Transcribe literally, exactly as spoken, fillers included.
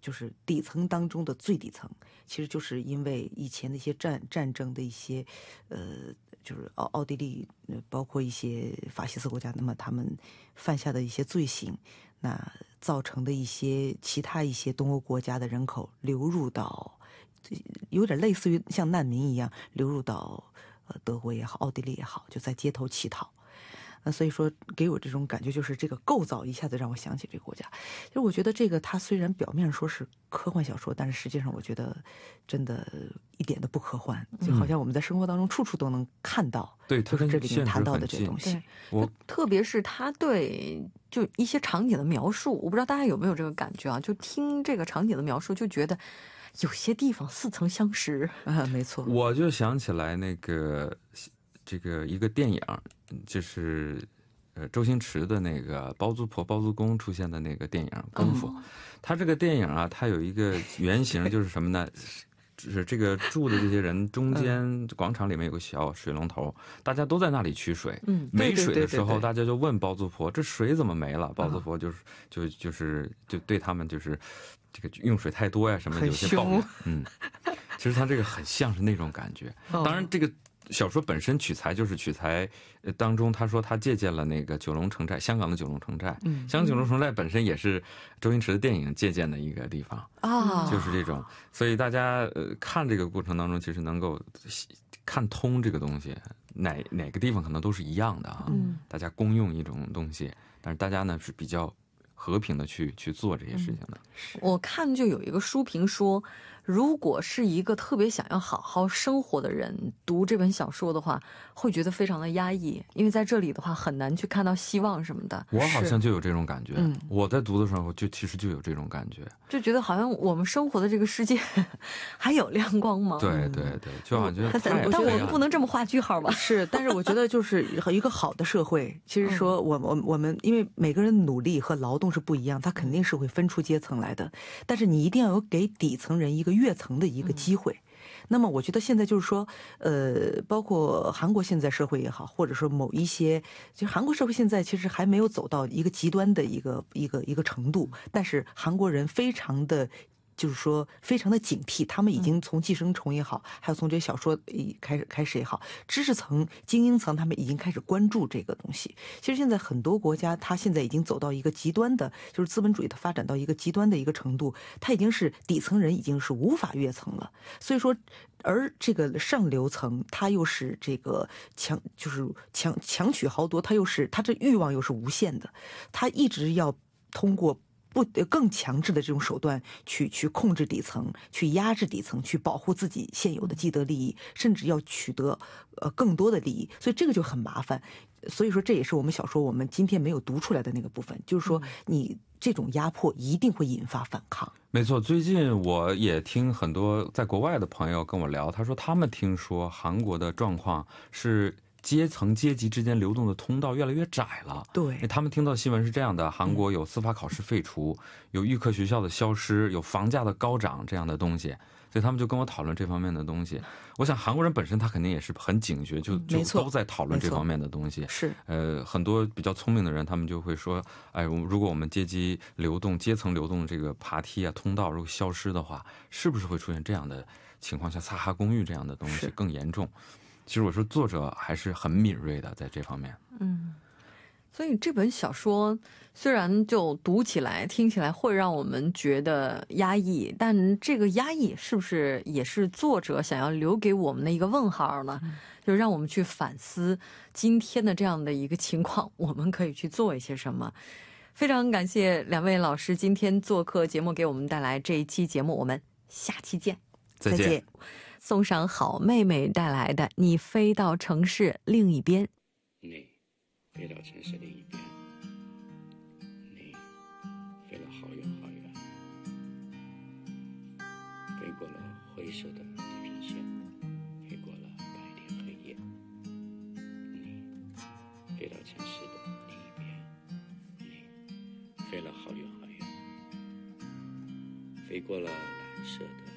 就是底层当中的最底层，其实就是因为以前的一些战战争的一些，呃，就是奥奥地利，包括一些法西斯国家，那么他们犯下的一些罪行，那造成的一些其他一些东欧国家的人口流入到，有点类似于像难民一样流入到呃德国也好，奥地利也好，就在街头乞讨。那所以说给我这种感觉，就是这个构造一下子让我想起这个国家。其实我觉得这个它虽然表面上说是科幻小说，但是实际上我觉得真的一点都不科幻，就好像我们在生活当中处处都能看到， 对， 就是这里面谈到的这东西。 我特别是他对就一些场景的描述，我不知道大家有没有这个感觉啊？就听这个场景的描述，就觉得有些地方似曾相识啊，没错。 我就想起来那个这个一个电影，就是呃周星驰的那个包租婆包租公出现的那个电影《功夫》。嗯，他这个电影啊，它有一个原型就是什么呢？是这个住的这些人中间广场里面有个小水龙头，大家都在那里取水。嗯，没水的时候，大家就问包租婆：“这水怎么没了？”包租婆就是就就是就对他们就是这个用水太多呀什么有些抱怨。嗯，其实他这个很像是那种感觉。当然，这个小说本身取材就是取材当中，他说他借鉴了那个九龙城寨，香港的九龙城寨。嗯，香港九龙城寨本身也是周星驰的电影借鉴的一个地方啊，就是这种。所以大家呃看这个过程当中，其实能够看通这个东西，哪哪个地方可能都是一样的啊。嗯，大家公用一种东西，但是大家呢是比较和平的去去做这些事情的。 嗯，我看就有一个书评说，如果是一个特别想要好好生活的人读这本小说的话，会觉得非常的压抑，因为在这里的话很难去看到希望什么的。 我好像就有这种感觉。嗯，我在读的时候就其实就有这种感觉， 就觉得好像我们生活的这个世界还有亮光吗？ 对对对，就好像觉得太， 但我们不能这么画句号吧？ 是，但是我觉得就是一个好的社会，其实说我我我们因为每个人努力和劳动是不一样，他肯定是会分出阶层来的，但是你一定要有给底层人一个跃层的一个机会。嗯，那么我觉得现在就是说，呃，包括韩国现在社会也好，或者说某一些，就韩国社会现在其实还没有走到一个极端的一个一个一个程度，但是韩国人非常的。就是说，非常的警惕，他们已经从寄生虫也好，还有从这些小说开始开始也好，知识层、精英层，他们已经开始关注这个东西。其实现在很多国家，它现在已经走到一个极端的，就是资本主义它发展到一个极端的一个程度，它已经是底层人已经是无法跃层了。所以说，而这个上流层，它又是这个强，就是强强取豪夺，它又是它这欲望又是无限的，它一直要通过。不更强制的这种手段去去控制底层，去压制底层，去保护自己现有的既得利益，甚至要取得呃更多的利益，所以这个就很麻烦。所以说这也是我们小说我们今天没有读出来的那个部分，就是说你这种压迫一定会引发反抗。 没错，最近我也听很多在国外的朋友跟我聊，他说他们听说韩国的状况是阶层阶级之间流动的通道越来越窄了。 对， 他们听到新闻是这样的，韩国有司法考试废除，有预科学校的消失，有房价的高涨这样的东西，所以他们就跟我讨论这方面的东西。我想韩国人本身他肯定也是很警觉，就就都在讨论这方面的东西。 是， 呃，很多比较聪明的人，他们就会说，哎，如果我们阶级流动、阶层流动这个爬梯啊、通道如果消失的话，是不是会出现这样的情况，像萨哈公寓这样的东西更严重？其实我说作者还是很敏锐的在这方面。 嗯，所以这本小说虽然就读起来听起来会让我们觉得压抑，但这个压抑是不是也是作者想要留给我们的一个问号呢？嗯，就让我们去反思今天的这样的一个情况，我们可以去做一些什么。非常感谢两位老师今天做客节目，给我们带来这一期节目，我们下期见。 再见。再见。 送上好妹妹带来的《你飞到城市另一边》。 你飞到城市另一边，你飞了好远好远，飞过了灰色的地平线，飞过了白天黑夜。你飞到城市的另一边，你飞了好远好远，飞过了蓝色的